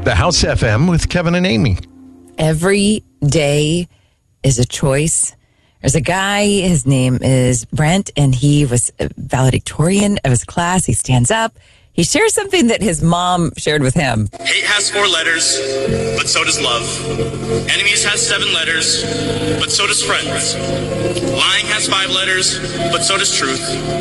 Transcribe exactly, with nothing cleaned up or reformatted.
The House F M with Kevin and Amy. Every day is a choice. There's a guy, his name is Brent, and he was a valedictorian of his class. He stands up. He shares something that his mom shared with him. Hate has four letters, but so does love. Enemies has seven letters, but so does friends. Lying has five letters, but so does truth.